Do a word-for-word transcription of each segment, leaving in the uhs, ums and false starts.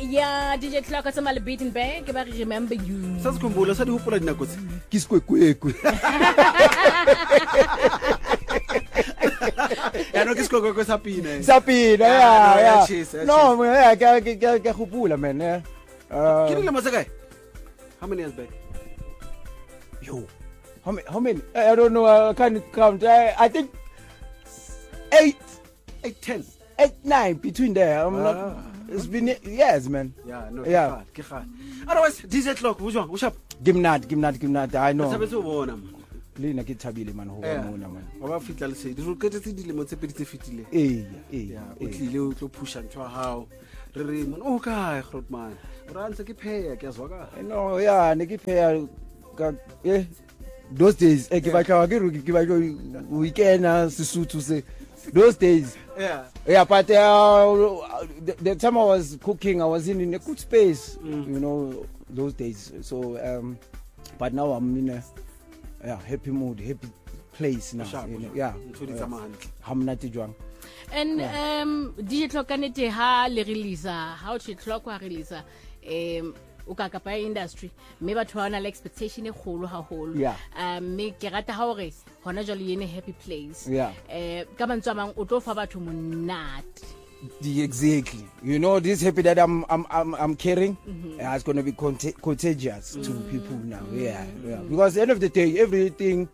ya D J Clock sa mala beating bag ke ba re remember you sa se khombola sa di hopola dinako tse ke sekwekwekwe ya no ke se khokoko sa pina sapina Ah, ya no, ya ya cheese, ya no me ya ke ke ke ke khopula man eh ke dile mo se kae how many years back yo how many how many I don't know I can't count I, I think eight eight ten eight nine between there I'm Ah. not it's been years man yeah no Yeah. ke ga otherwise D J Clock wo jwang o shap gimnat gimnat gimnat I know sa betso bona man le na ke thabile man ho Yeah. mona man wa ba fitla le se di re ke tse di le mo tse pedi tse fitile eh eh ya o tlile o tlo pusha ntwa hao re re man o kae Grootman ra ntse ke pheya ke azwa ka no yeah ne ke pheya ka eh those days eh ke batla ke ru ke batla weekend Sesotho se those days yeah yeah but uh, the, the time I was cooking I was in, in a good space Mm. you know those days so um but now I'm in a yeah happy mood happy place now Sharp, you know, sharp. yeah Ntho di tsamaya hantle. hamnati jwang and um D J Clock kanete ha le release how to Clock wa release um o ka ka pa industry me batho ba na le expectation e kholo haholo Yeah. um me ke rata ha hore hona jwale yene happy place Yeah. eh ka mantswe a mang o tlo fa batho monate the exactly you know this happy that I'm I'm I'm, I'm carrying mm-hmm. uh, it's going to be contag- contagious mm-hmm. to people now yeah yeah because at the end of the day everything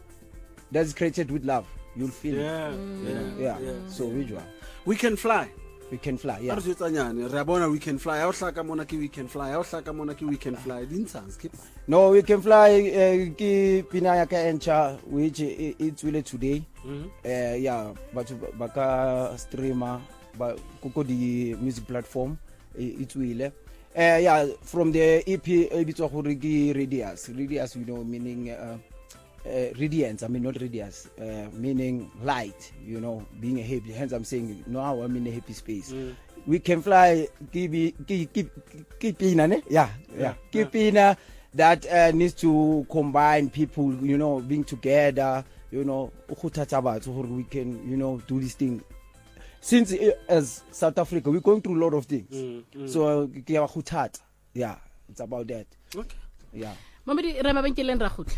that's created with love you'll feel yeah it yeah yeah, so we do we can fly we can fly yeah yeah re tsanyane re bona we can fly a o hlaka mona ke we can fly a o hlaka mona ke we can fly din tsans ke no we can fly uh, ki pina ya ka encha which i- it's really today Mhm. uh, yeah but baka streamer ba kuko di music platform i- it's really uh, yeah from the E P e bitswa gore ke Radius Radius you know meaning uh, uh, radiance I mean not radius uh, meaning light you know being a happy hence I'm saying now I'm in a happy space Mm. we can fly ki bi- ki ki ki pina ne yeah yeah ki pina that uh, needs to combine people you know being together you know ukuthatha batho gore we can you know do this thing since uh, as South Africa we're going through a lot of things Mm, mm. so ke ya khuthatha yeah it's about that okay yeah mamedi re mabenkeleng ra khutla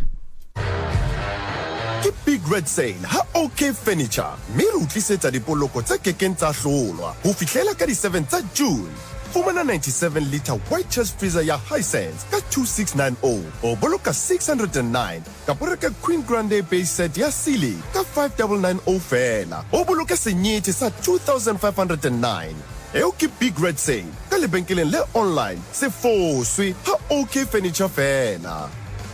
Ke Big Red Sale ha OK Furniture mme re utlisetsa dipoloko tse kekeng tsa hlolwa ho fihlela ka di seven tsa June. Fumana ninety-seven litre white chest freezer ya Hisense ka two six nine zero o boloka six hundred nine ka boreka Queen Grande base set ya Sealy ka five nine nine zero fela o boloka senyete sa two thousand five hundred nine. Eo ke Big Red Sale ka lebenkeleng le online se foswe ha OK Furniture fela.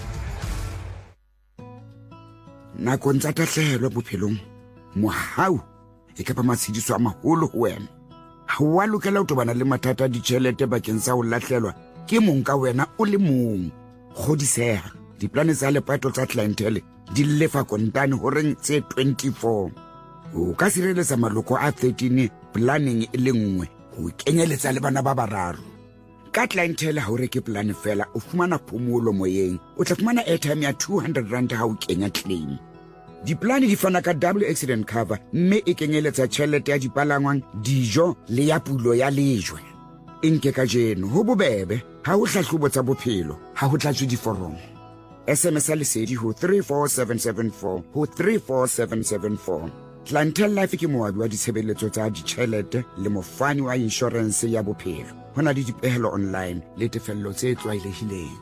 nakong tsa tahlehelo bophelong mohau e ka ba matshidiso a maholo ho wena ha wa lokela ho tobana le mathata a ditjhelete bakeng sa ho lahlelwa ke mong ka wena o le mong kgodiseha diplane tsa lepato tsa clientele di lefa kontane ho reng tse twenty-four o ka sireletsa maloko a thirteen planning e le nngwe ho kenyeletsa le bana ba bararo ka clientele ha o reke plan fela o fumana phomolo moyeng o tla fumana airtime ya two hundred rand ha o kenya claim diplane di fana ka double accident cover mme e kenyeletsa tjhelete ya dipalangwang dijo le ya pulo ya lejwe e nke ka jeno ho bobebe ha ho hlahlobo tsa bophelo ha ho tlatswe diforomo S M S a lesedi ho three four seven seven four ho three four seven seven four Clientele Life ke moabi wa ditshebeletso tsa ditjhelete le mofani wa insurance ya bophelo hona le dipehelo online le tefello tse tlwaelehileng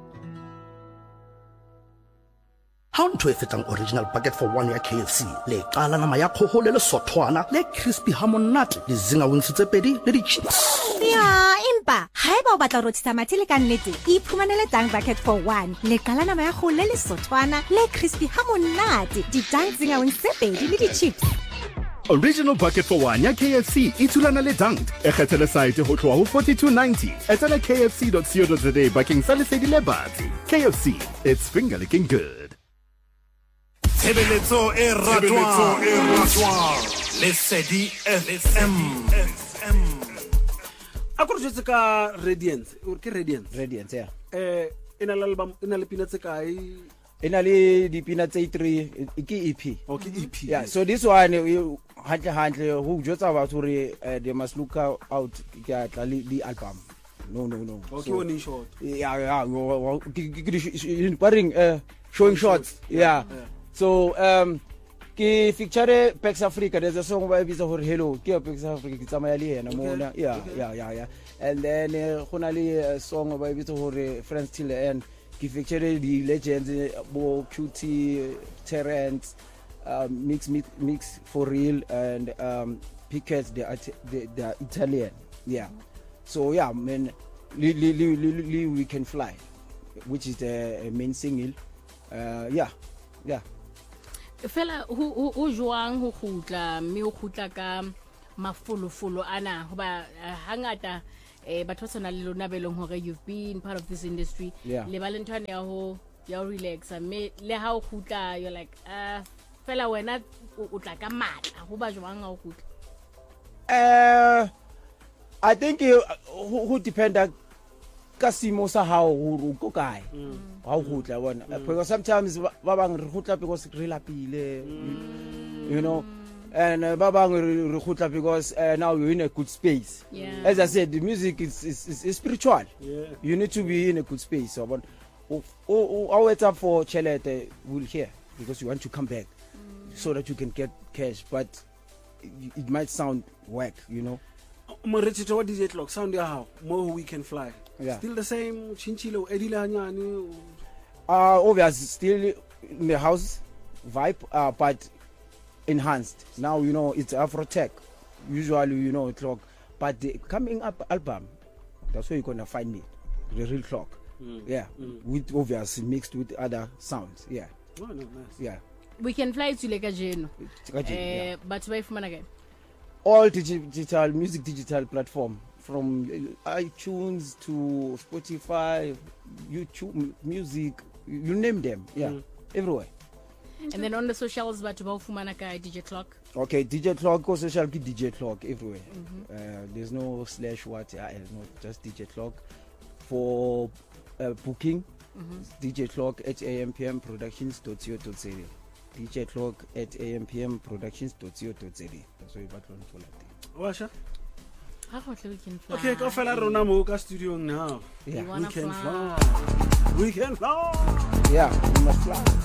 Ha ntho e fetang original bucket for one ya K F C le qala nama ya kgoho le lesothwana le crispy ha monate le zinga wings tse pedi le di chips ya empa haeba o batla rothisa mathele ka nnete iphumanele tang bucket for one le qala nama ya kgoho le lesothwana le crispy ha monate di tang zinga wings tse pedi le di chips Original bucket for one ya K F C e thulana le dunked e kgethele site ho tloha ho forty-two ninety etela k f c dot co dot za bakeng sa lesedi le batsi K F C it's finger licking good Tshebeletso e ratwang Lesedi F M a go re ka Radiance o ke Radiance Radiance yeah eh ena le album ena le pina tse kae ena le dipina tse three ke E P okay E P yeah so this one hantle hantle ho jotsa batho re they must look out ke tla le di album no, no, no. Okay, So- one in short. yeah, yeah, wa- wa- ke- ke- ke di- sh- sh- paring, uh, showing shots, yeah. Yeah. So um, ke feature Pax Africa. There's a song by bitsa hore hello. Ke Pax Africa ke tsamaya le yena mona. Yeah, yeah, yeah, yeah. And then uh, go na le a song by bitsa hore Friends Till the End. Ke feature the legends uh, bo Q T, Terrence, um, mix, mix mix for real, and um, Piquet the the the Italian. Yeah. So yeah, man, li, li, li, li, li, we can fly, which is the main single. Uh, yeah, yeah. fela ho ho ho jwang ho khutla mme ho khutla ka mafolofolo ana hoba eh, hangata eh batho tsona le lona belong hore you've been part of this industry Yeah. le ba le ntwana ya ho ya ho relax mme le ha o khutla you're like uh fela wena o o tla ka matla ho ba jwang ha o khutla Uh, I think uh, who, who depend on kasimo sa how ho go kae how gutla bona because sometimes ba bang re gutla because re lapile you know and uh, ba bang re re gutla because uh, now you're in a good space. Yeah. As I said, the music is is, is, is spiritual. Yeah. You need to be in a good space. So but oh, oh, oh, wait up for Chelete will hear because you want to come back so that you can get cash, but it, it might sound whack, you know. Moretito, what D J Clock sound ya how more we can fly. Yeah. Still the same chinchilo edile hanyani. Uh, obviously, still in the house vibe, uh, but enhanced. Now, you know, it's Afro tech. Usually, you know, clock. But the coming up album, that's where you're going to find me. The real clock. Mm. Yeah. Mm. With obviously mixed with other sounds. Yeah. Oh no, nice. Yeah. we can fly to le ka jeno Ka jeno, eh yeah. batho ba ifumana kae All digi- digital, music digital platform. From uh, iTunes to Spotify, YouTube, m- music, you you name them. Yeah. Mm. Everywhere. and then on the socials batho ba ufumana kae D J Clock Okay, D J Clock, also shall be D J Clock everywhere. Uh, there's no slash what, uh, no, just D J Clock. For uh, booking, D J Clock at A M P M productions dot co dot za. D J Clock at A M P M productions dot co dot za. That's why you button for that. Washa. ha go tle we can fly Okay, ka fela rona mo ka studio now. We Yeah, wanna We can fly. fly. We can fly. yeah, you must fly.